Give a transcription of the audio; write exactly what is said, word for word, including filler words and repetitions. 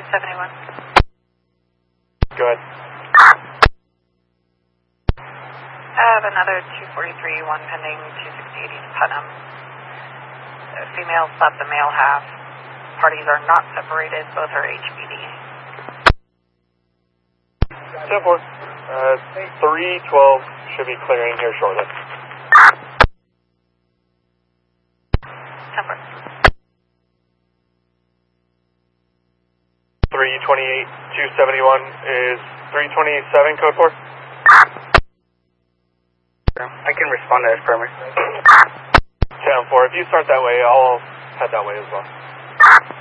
seventy-one. Go ahead. I have another two forty-three, one pending, two sixty-eight East Putnam. The female slapped the male half. Parties are not separated, both are H B D. ten four. Uh, three twelve should be clearing here shortly. ten four. three twenty-eight, two seventy-one is three twenty-seven, code four. I can respond to that primary. ten four, if you start that way, I'll head that way as well.